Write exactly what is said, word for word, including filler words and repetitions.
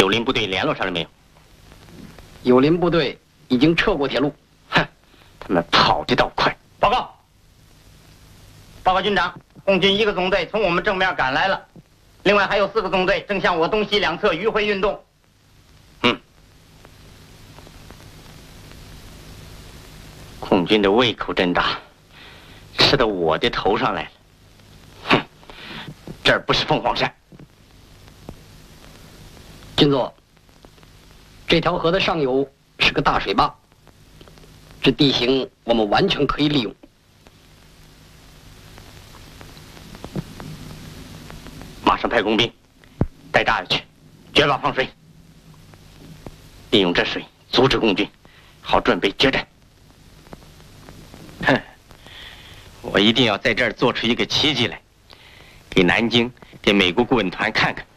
友邻部队联络上了没有？ 友邻部队已经撤过铁路。 哼，他们跑得倒快。 报告，报告军长，共军一个纵队从我们正面赶来了，另外还有四个纵队正向我东西两侧迂回运动。 嗯，共军的胃口真大，吃到我的头上来了。哼，这儿不是凤凰山。 军座，这条河的上游是个大水坝，这地形我们完全可以利用。 马上派工兵带炸药去，决坝放水，利用这水阻止共军，好准备决战。哼，我一定要在这儿做出一个奇迹来，给南京、给美国顾问团看看。